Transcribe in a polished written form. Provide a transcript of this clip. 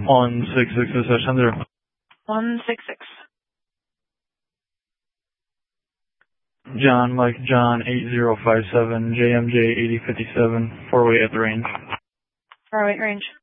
166 is Chandra. 166. John, Mike, John, 8057, JMJ 8057, 4-way at the range. 408 range.